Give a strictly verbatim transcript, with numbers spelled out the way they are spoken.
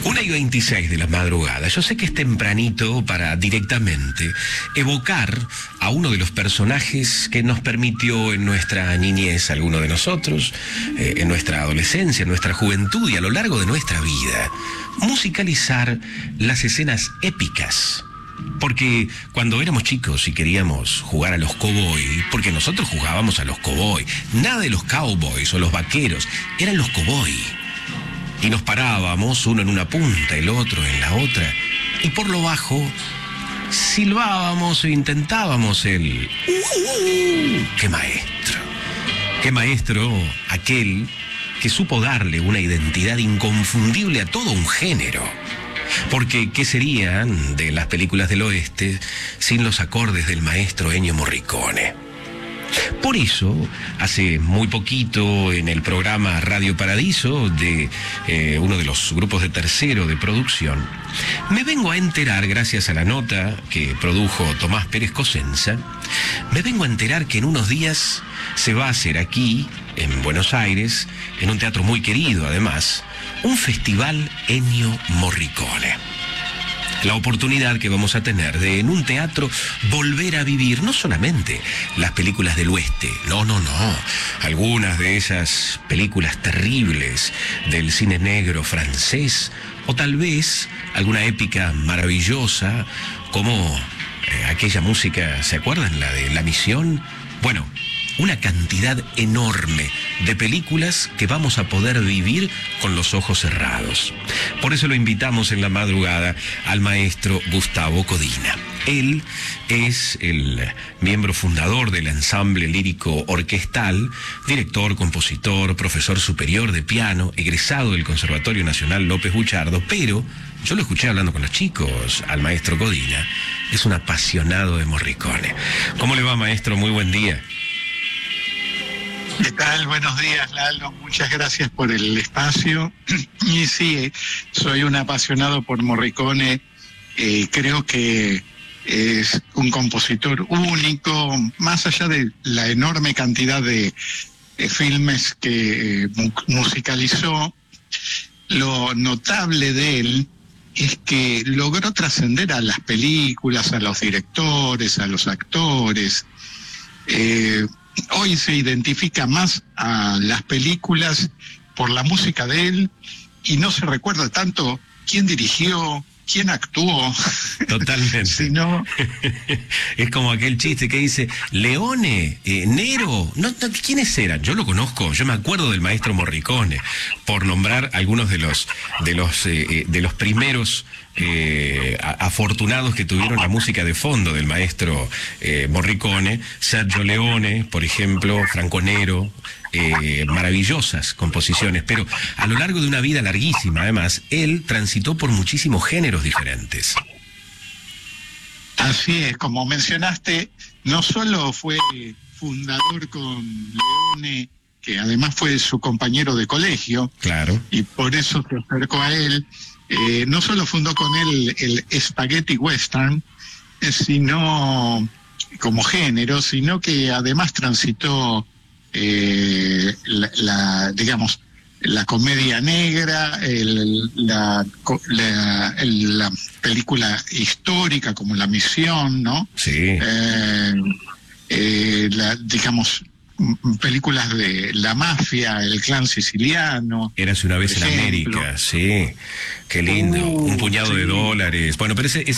una y veintiséis de la madrugada. Yo sé que es tempranito para directamente evocar a uno de los personajes que nos permitió en nuestra niñez, alguno de nosotros, eh, en nuestra adolescencia, en nuestra juventud y a lo largo de nuestra vida, musicalizar las escenas épicas. Porque cuando éramos chicos y queríamos jugar a los cowboy, porque nosotros jugábamos a los cowboy, nada de los cowboys o los vaqueros, eran los cowboy. Y nos parábamos, uno en una punta, el otro en la otra, y por lo bajo silbábamos e intentábamos el ¡Uh! ¡Qué maestro! ¡Qué maestro aquel que supo darle una identidad inconfundible a todo un género! Porque, ¿qué serían de las películas del oeste sin los acordes del maestro Ennio Morricone? Por eso, hace muy poquito, en el programa Radio Paradiso de eh, uno de los grupos de Tercero de producción, me vengo a enterar, gracias a la nota que produjo Tomás Pérez Cosenza, me vengo a enterar que en unos días se va a hacer aquí, en Buenos Aires, en un teatro muy querido además, un festival Ennio Morricone. La oportunidad que vamos a tener de en un teatro volver a vivir no solamente las películas del oeste, no, no, no, algunas de esas películas terribles del cine negro francés, o tal vez alguna épica maravillosa como eh, aquella música, ¿se acuerdan? La de La Misión. Bueno, una cantidad enorme de películas que vamos a poder vivir con los ojos cerrados. Por eso lo invitamos en la madrugada al maestro Gustavo Codina. Él es el miembro fundador del ensamble lírico orquestal, director, compositor, profesor superior de piano, egresado del Conservatorio Nacional López Buchardo, pero yo lo escuché hablando con los chicos, al maestro Codina, es un apasionado de Morricone. ¿Cómo le va, maestro? Muy buen día. ¿Qué tal? Buenos días, Lalo. Muchas gracias por el espacio. Y sí, soy un apasionado por Morricone. Eh, creo que es un compositor único, más allá de la enorme cantidad de eh, filmes que eh, mu- musicalizó. Lo notable de él es que logró trascender a las películas, a los directores, a los actores. Eh, Hoy se identifica más a las películas por la música de él y no se recuerda tanto quién dirigió, quién actuó. Totalmente. Sino... Es como aquel chiste que dice, Leone, eh, Nero, no, no, ¿quiénes eran? Yo lo conozco, yo me acuerdo del maestro Morricone, por nombrar algunos de los, de los, eh, de los primeros Eh, afortunados que tuvieron la música de fondo del maestro eh, Morricone, Sergio Leone, por ejemplo, Franco Nero, eh, maravillosas composiciones, pero a lo largo de una vida larguísima, además, él transitó por muchísimos géneros diferentes. Así es, como mencionaste, no solo fue fundador con Leone, que además fue su compañero de colegio, claro, y por eso se acercó a él. Eh, no solo fundó con él el Spaghetti Western, eh, sino como género, sino que además transitó eh, la, la, digamos, la comedia negra, el, la, la, el, la película histórica como La Misión, ¿no? Sí. Eh, eh, la, digamos, películas de la mafia, el clan siciliano. Érase una vez en América, sí. Qué lindo. Uh, Un puñado sí. de dólares. Bueno, pero ese, ese